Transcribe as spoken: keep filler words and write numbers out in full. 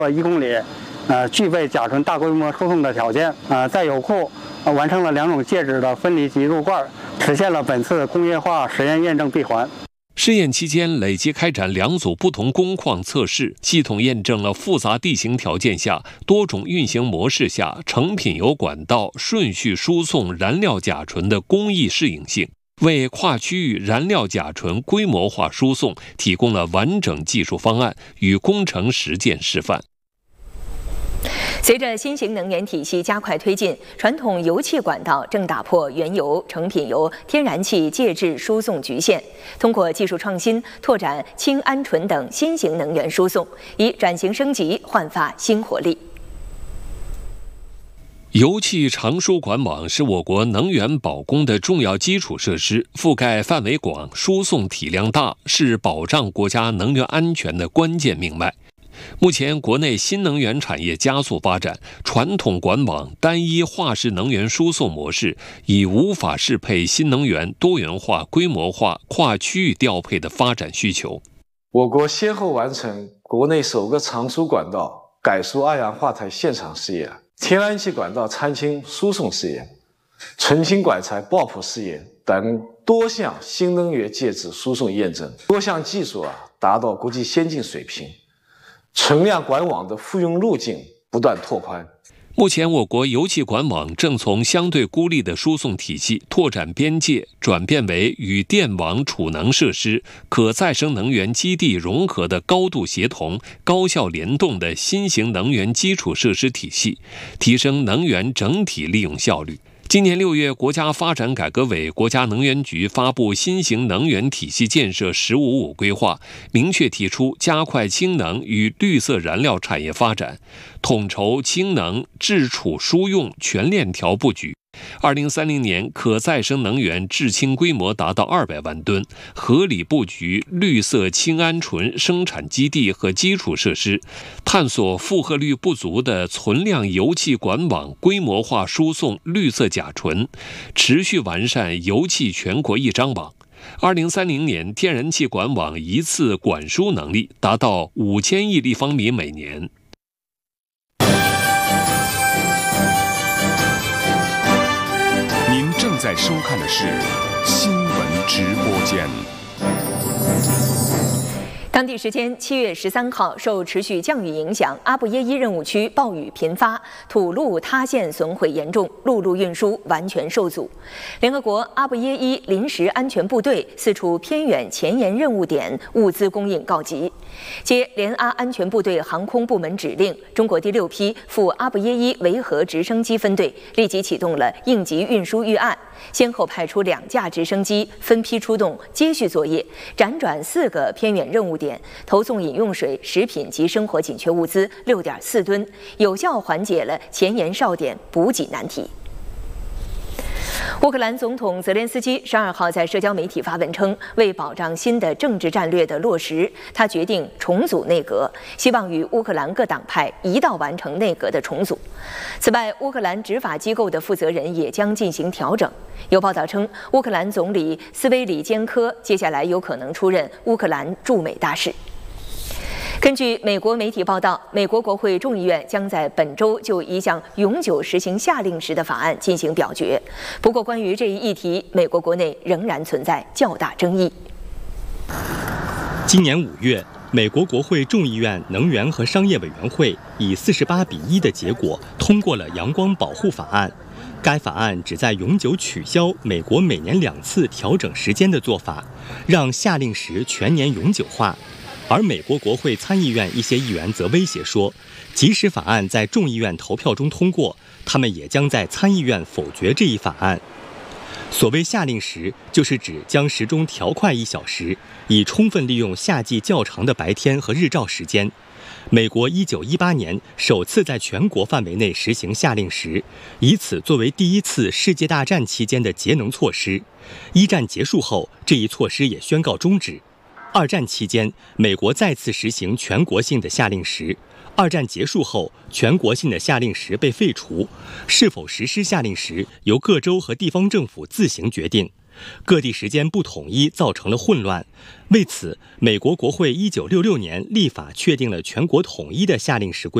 一公里，呃，具备甲醇大规模输送的条件。呃，在油库、呃、完成了两种介质的分离及入罐，实现了本次工业化实验验证闭环。 试验期间，累计开展两组不同工况测试，系统验证了复杂地形条件下、多种运行模式下成品油管道顺序输送燃料甲醇的工艺适应性，为跨区域燃料甲醇规模化输送提供了完整技术方案与工程实践示范。 随着新型能源体系加快推进，传统油气管道正打破原油、成品油、天然气介质输送局限，通过技术创新，拓展氢鹌醇等新型能源输送，以转型升级焕发新活力。 油气长输管网是我国能源保供的重要基础设施，覆盖范围广，输送体量大，是保障国家能源安全的关键命脉。目前，国内新能源产业加速发展，传统管网单一化式能源输送模式已无法适配新能源多元化、规模化、跨区域调配的发展需求。 我国先后完成国内首个长输管道改输二氧化钛现场试验、天然气管道掺氢输送试验、纯氢管材爆破试验等多项新能源介质输送验证，多项技术啊达到国际先进水平。存量管网的复用路径不断拓宽。 目前，我国油气管网正从相对孤立的输送体系拓展边界，转变为与电网储能设施、可再生能源基地融合的高度协同、高效联动的新型能源基础设施体系，提升能源整体利用效率。今年六月，国家发展改革委、国家能源局发布新型能源体系建设“十五五”规划，明确提出加快氢能与绿色燃料产业发展，统筹氢能制储输用全链条布局。二零三零年，可再生能源制氢规模达到二百万吨，合理布局绿色氢鹌醇生产基地和基础设施，探索负荷率不足的存量油气管网规模化输送绿色甲醇，持续完善油气全国一张网。二零三零年，天然气管网一次管输能力达到五千亿立方米每年。 正在收看的是新闻直播间。 当地时间七月十三号，受持续降雨影响，阿布耶伊任务区暴雨频发，土路塌陷损毁严重，陆路运输完全受阻。联合国阿布耶伊临时安全部队四处偏远前沿任务点物资供应告急。接联阿安全部队航空部门指令，中国第六批赴阿布耶伊维和直升机分队立即启动了应急运输预案，先后派出两架直升机分批出动，接续作业，辗转四个偏远任务点，投送饮用水、食品及生活紧缺物资六点四吨，有效缓解了前沿哨点补给难题。乌克兰总统泽连斯基十二号在社交媒体发文称，为保障新的政治战略的落实，他决定重组内阁，希望与乌克兰各党派一道完成内阁的重组。此外，乌克兰执法机构的负责人也将进行调整。有报道称，乌克兰总理斯维里坚科接下来有可能出任乌克兰驻美大使。根据美国媒体报道，美国国会众议院将在本周就一项永久实行夏令时的法案进行表决。不过，关于这一议题，美国国内仍然存在较大争议。 今年五月，美国国会众议院能源和商业委员会以四十八比一的结果通过了阳光保护法案。该法案旨在永久取消美国每年两次调整时间的做法，让夏令时全年永久化。而美国国会参议院一些议员则威胁说，即使法案在众议院投票中通过，他们也将在参议院否决这一法案。所谓夏令时，就是指将时钟调快一小时，以充分利用夏季较长的白天和日照时间。美国一九一八年首次在全国范围内实行夏令时，以此作为第一次世界大战期间的节能措施。一战结束后，这一措施也宣告终止。二战期间，美国再次实行全国性的夏令时。二战结束后，全国性的夏令时被废除，是否实施夏令时由各州和地方政府自行决定。 各地时间不统一造成了混乱。为此，美国国会一九六六年立法确定了全国统一的夏令时规。